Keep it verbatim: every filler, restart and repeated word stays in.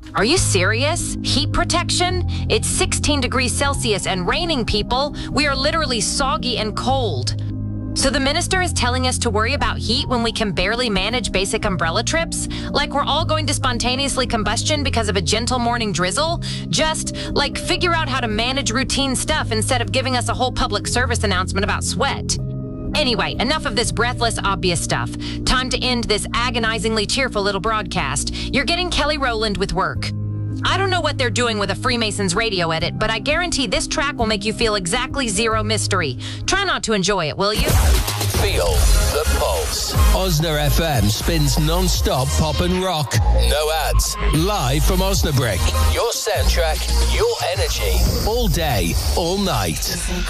Are you serious? Heat protection? It's sixteen degrees Celsius and raining, people. We are literally soggy and cold. So the minister is telling us to worry about heat when we can barely manage basic umbrella trips? Like we're all going to spontaneously combustion because of a gentle morning drizzle? Just, like, figure out how to manage routine stuff instead of giving us a whole public service announcement about sweat. Anyway, enough of this breathless, obvious stuff. Time to end this agonizingly cheerful little broadcast. You're getting Kelly Rowland with work. I don't know what they're doing with a Freemasons radio edit, but I guarantee this track will make you feel exactly zero mystery. Try not to enjoy it, will you? Feel the pulse. Osna F M spins non-stop pop and rock. No ads. Live from Osnabrück. Your soundtrack, your energy. All day, all night.